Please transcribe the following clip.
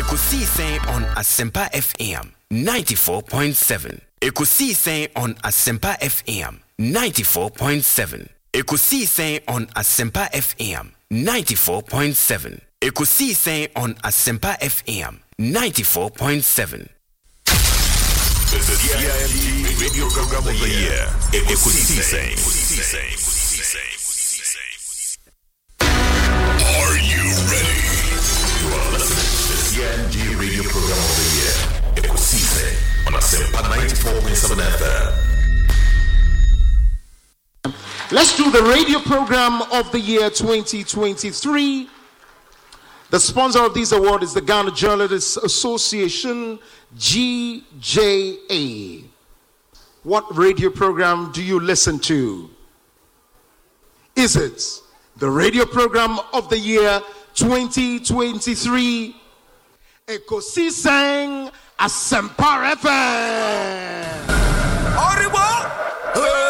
Ekosi saying on Asempa FM 94.7. Ekosi saying on Asempa FM 94.7. Ekosi saying on Asempa FM 94.7. Ekosi saying on Asempa FM 94.7. The CIMG Radio Program of the Year. Ekosi saying. Are you ready? You are listening to the CIMG Radio Program of the Year. Ekosi saying on Asempa 94.7 FM. Let's do the radio program of the year 2023. The sponsor of this award is the Ghana Journalists Association, GJA. What radio program do you listen to? Is it the radio program of the year 2023? Ekosi Sang Asempa FM.